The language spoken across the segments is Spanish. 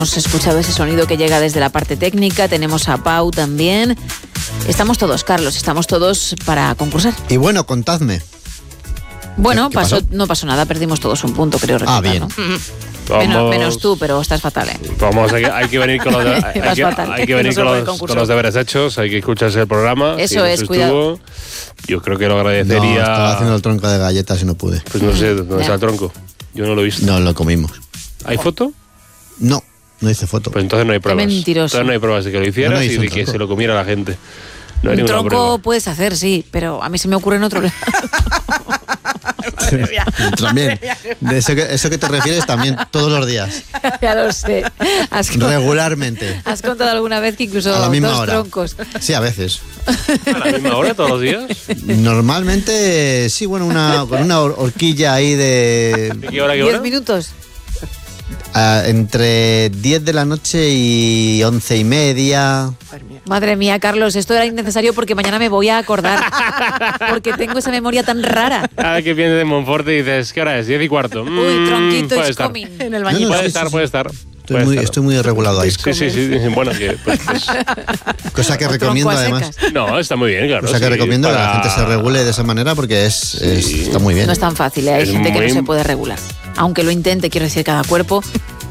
Hemos escuchado ese sonido que llega desde la parte técnica, tenemos a Pau también. Estamos todos, Carlos, estamos todos para concursar. Y bueno, contadme. Bueno, ¿Qué pasó? no pasó nada, perdimos todos un punto, creo recordar, bien. ¿no? Menos tú, pero estás fatal, ¿eh? Vamos, hay que venir con los, hay que venir con los deberes hechos, hay que escucharse el programa. Eso es, cuidado. Yo creo que lo agradecería. No, estaba haciendo el tronco de galletas y no pude. Pues no sé, ¿dónde está el tronco? Yo no lo he visto. No, lo comimos. ¿Hay foto? No hice foto. Pues entonces no hay pruebas. Qué mentiroso. Entonces no hay pruebas de que lo hicieras No y de que tronco. se lo comiera la gente. No hay Un ninguna tronco prueba. puedes hacer, sí, pero a mí se me ocurre en otro lado. También. De eso que te refieres también todos los días. Ya lo sé. Regularmente. Has contado alguna vez que incluso A la misma dos hora. troncos. Sí, a veces. ¿A la misma hora todos los días? Normalmente, sí, bueno, con una horquilla ahí de... ¿De qué hora, qué 10 hora? minutos. Entre 10 de la noche y 11:30. Madre mía, Carlos, esto era innecesario porque mañana me voy a acordar. Porque tengo esa memoria tan rara. Cada que piensas en Monforte y dices, ¿qué hora es? 10:15. Uy, tronquito, puede it's estar. coming. En el No, bañito. no, Puede estar. Estoy muy regulado ahí. Sí. Bueno, pues Cosa que O recomiendo tronco a además. secas. no, está muy bien, claro. Cosa que sí, recomiendo que la para- gente se regule de esa manera porque está muy bien. No es tan fácil, ¿eh? Hay Es gente que no muy- se puede regular. Aunque lo intente, quiero decir, cada cuerpo.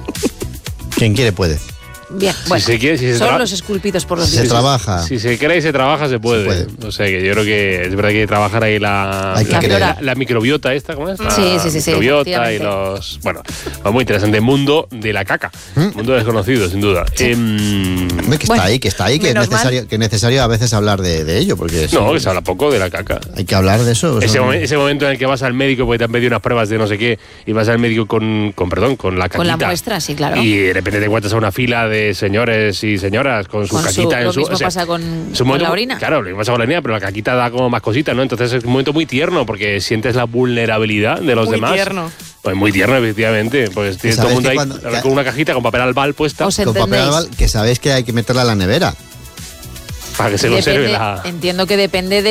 Quien quiere puede. Bien, bueno. se quiere, si se son tra- los esculpidos por los Se dioses. trabaja. Si se cree y se trabaja, se puede. Se O sea, que yo creo que es verdad que hay que trabajar ahí Hay que La creer. flora. la microbiota esta, ¿cómo es? La Sí, microbiota y efectivamente. los... Bueno, va muy interesante. Mundo de la caca. Mundo desconocido, sin duda. Hombre, que Bueno, está ahí, que es menos mal. necesario a veces hablar de ello, porque No, que se habla poco de la caca. hay que hablar de eso. Ese momento en el que vas al médico porque te han pedido unas pruebas de no sé qué y vas al médico con la caquita. Con la muestra, sí, claro. Y de repente te encuentras a una fila de señores y señoras con su caquita en lo su... mismo o sea, pasa con es un momento- la orina. Claro, lo mismo pasa con la orina, pero la caquita da como más cositas, ¿no? Entonces es un momento muy tierno porque sientes la vulnerabilidad de los Muy demás. tierno. Pues muy tierno, efectivamente. Pues tienes todo el mundo ahí con una cajita con papel albal puesta Os Con papel entendéis. albal, que sabéis que hay que meterla a la nevera. para que se Depende- conserve la... Entiendo que depende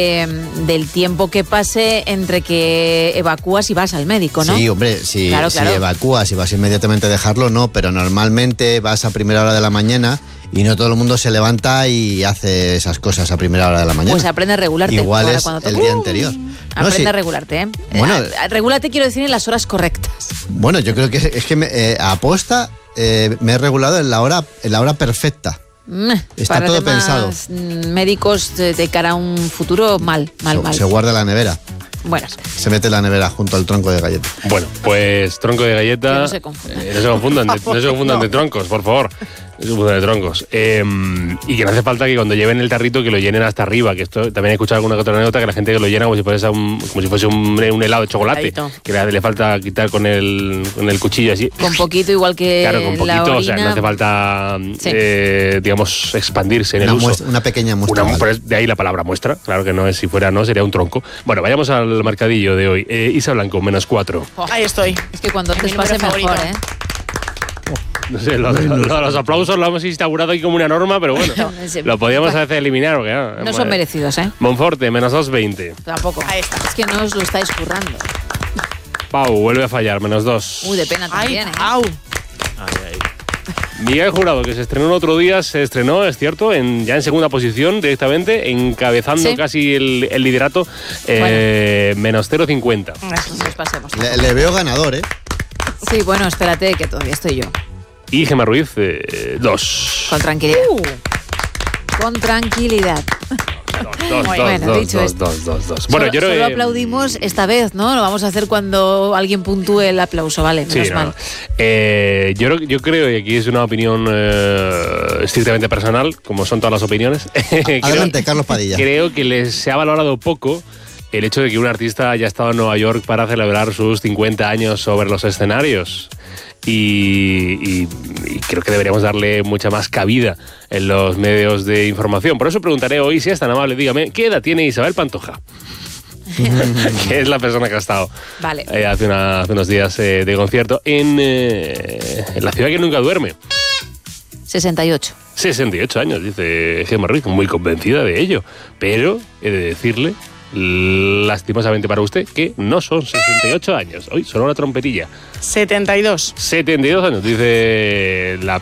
del tiempo que pase entre que evacúas y vas al médico, ¿no? Sí, hombre, si Claro. evacúas y vas inmediatamente a dejarlo, no, pero normalmente vas a primera hora de la mañana y no todo el mundo se levanta y hace esas cosas a primera hora de la mañana. Pues aprende a regularte. Igual para es cuando el toque. día anterior. No, Aprende sí. a regularte, ¿eh? Bueno. Regúlate, quiero decir, en las horas correctas. Bueno, yo creo que es que aposta me he regulado en la hora perfecta. Está Para todo temas, pensado. Médicos de cara a un futuro, mal. Se guarda en la nevera. Bueno, Se mete en la nevera junto al tronco de galleta. Bueno, pues tronco de galleta... Que no se confundan. No se confundan de troncos, por favor. No se confundan de troncos. Y que no hace falta que cuando lleven el tarrito que lo llenen hasta arriba, que esto también he escuchado alguna que otra anécdota que la gente que lo llena como si fuese un helado de chocolate, Heladito. que le falta quitar con el cuchillo así. con poquito, igual que Claro, con la poquito, orina. o sea, no hace falta, Sí. digamos, expandirse en el uso. Una pequeña muestra. vale. De ahí la palabra muestra, claro que no es, si fuera no, sería un tronco. Bueno, vayamos al marcadillo de hoy. Isa Blanco, -4. Ahí estoy. Es que cuando Mi te número pase mejor, favorito. ¿eh? No sé, los aplausos lo hemos instaurado aquí como una norma, pero bueno, No, ese- lo podíamos hacer eliminar. Porque, No son merecidos, ¿eh? Monforte, -2,20. Tampoco. Ahí está. Es que no os lo estáis currando. Pau, vuelve a fallar, -2. Uy, de pena Ay, también, ¿eh? au. Miguel Jurado, que se estrenó el otro día, se estrenó, es cierto, ya en segunda posición directamente, encabezando Sí. casi el liderato, -0,50. No nos pasemos. Le veo ganador, ¿eh? Sí, bueno, espérate, que todavía estoy yo. Y Gemma Ruiz, 2. Con tranquilidad. Con tranquilidad. Bueno, dicho esto. Bueno, yo creo solo que... aplaudimos esta vez, ¿no? Lo vamos a hacer cuando alguien puntúe el aplauso, vale, menos Sí, no. mal. Yo creo, y aquí es una opinión estrictamente personal, como son todas las opiniones. Adelante, Carlos Padilla. Creo que se ha valorado poco el hecho de que un artista haya estado en Nueva York para celebrar sus 50 años sobre los escenarios. Y creo que deberíamos darle mucha más cabida en los medios de información. Por eso preguntaré hoy, si es tan amable, dígame, ¿qué edad tiene Isabel Pantoja? Que es la persona que ha estado Vale. hace unos días de concierto en la ciudad que nunca duerme. 68. 68 años, dice Gemma Ruiz, muy convencida de ello. Pero he de decirle, lastimosamente para usted, que no son 68 años. Hoy sonó una trompetilla. 72. 72 años, dice la